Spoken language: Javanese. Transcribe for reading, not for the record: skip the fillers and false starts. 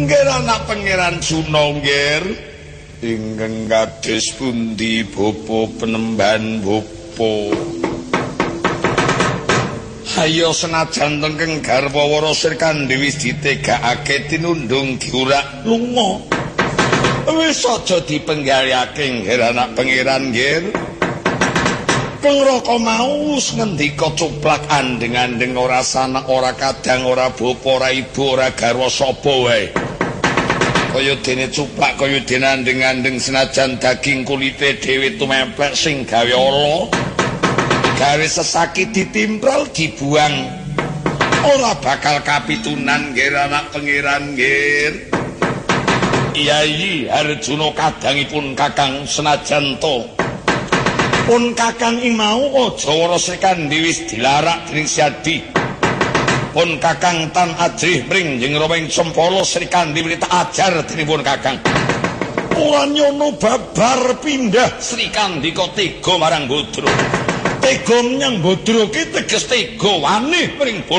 Nggih anak pangeran Suna nggih. Ingkang kados pundi bapa penemban bapa. Ayo senajan tengkeng garwa wara Srikandhi wis ditegakake tinundung diurak lunga. Wis aja dipenggalihake nggih anak pangeran nggih. Pengraka mau ngendika cuplak andeng-andeng ora sanak ora kadang ora bapa ora ibu ora garwa sapa wae. Kaya dene cuplak kaya dene andeng-andeng senajan daging kulite dhewe tumemplek sing gawe ala. Gawe sesakit ditimpral dibuang. Ora bakal kapitunan nggih anak pangeran nggih. Yayi Arjuna kadangipun Kakang senajan to pun Kakang ing mau aja wara Srikandhi wis dilarak dening Siadi. Pun Kakang tan ajrih mring njeng rawing Sempala Srikandhi mrita ajar denipun Kakang. Ora nyono babar pindah Srikandhi kok tega marang Badra. Tega menyang Badra ki teges tega wani mring